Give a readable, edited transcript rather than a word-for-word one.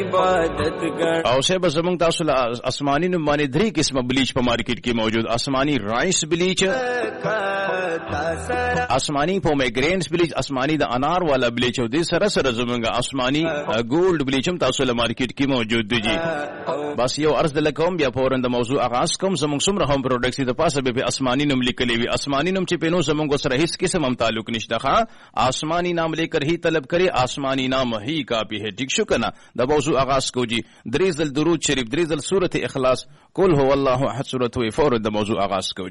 عبادت ګڼ. او صاحب زمونږ تاسو له آسماني نوم باندې 3 قسمه بلیچ په مارکیټ کې موجود. آسماني رایس بلیچ، آسماني پومیګرینټس بلیچ، آسماني د انار والا بلیچ، او دې سره سره زمونږ آسماني ګولډ بلیچ هم تاسو له مارکیټ کې موجود دی جی. بس یو عرض دلکوم بیا فورا د موضوع آغاز کوم. زمونږ څومره هم پروډکټس دي د پاسه به آسماني نوم لیکلی وي. آسماني نوم چې پینو زمونږ سره هیڅ قسم هم تعلق نشته. ها آسمانی نام لیکر ہی طلب کرے، آسمانی نام ہی کافی ہے. ٹھیک شو کنا د موضوع آغاز کو جی. دریزل درود شریف، دریزل سورت اخلاص، قل هو الله احد سورت ہوئی، فورا د موضوع آغاز کو.